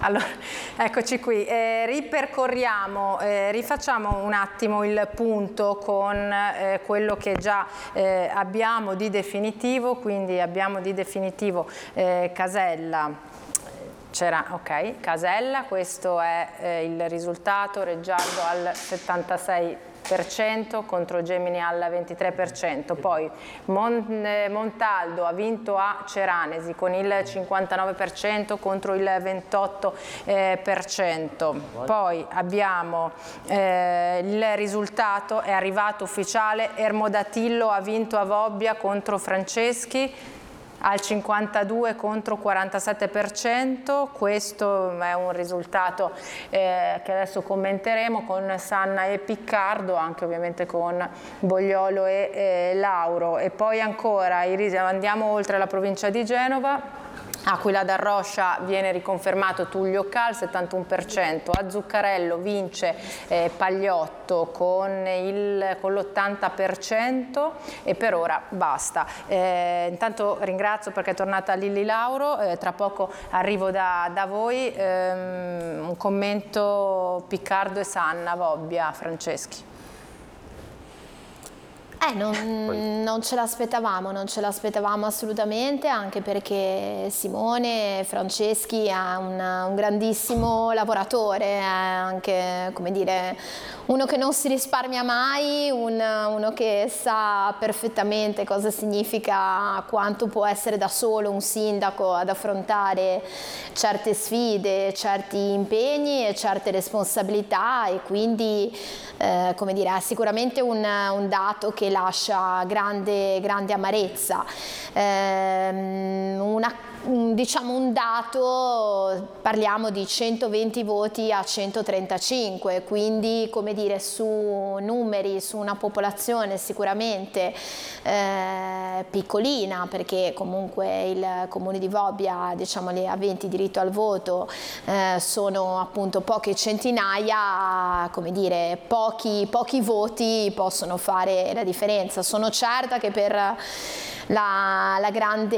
Allora, eccoci qui, ripercorriamo, rifacciamo un attimo il punto con quello che già abbiamo di definitivo, quindi abbiamo di definitivo Casella. C'era, ok, Casella, questo è il risultato, Reggiardo al 76%, contro Gemini al 23%, poi Montaldo ha vinto a Ceranesi con il 59% contro il 28%, poi abbiamo il risultato, è arrivato ufficiale, Ermodatillo ha vinto a Vobbia contro Franceschi al 52 contro 47%, questo è un risultato che adesso commenteremo con Sanna e Piccardo, anche ovviamente con Bogliolo e Lauro. E poi ancora andiamo oltre la provincia di Genova. Aquila d'Arroscia viene riconfermato Tullio Cal, 71%, a Zuccarello vince Pagliotto con l'80% e per ora basta. Intanto ringrazio perché è tornata Lilli Lauro, tra poco arrivo da voi, un commento Piccardo e Sanna, Vobbia, Franceschi. Non ce l'aspettavamo assolutamente, anche perché Simone Franceschi è un grandissimo lavoratore, è anche, come dire, uno che non si risparmia mai, uno che sa perfettamente cosa significa, quanto può essere da solo un sindaco ad affrontare certe sfide, certi impegni e certe responsabilità, e quindi come dire, è sicuramente un dato che lascia grande amarezza. Diciamo un dato, parliamo di 120 voti a 135, quindi come dire, su numeri, su una popolazione sicuramente piccolina, perché comunque il comune di Vobbia, diciamo, gli aventi diritto al voto sono appunto poche centinaia, come dire, pochi voti possono fare la differenza. Sono certa che per la grande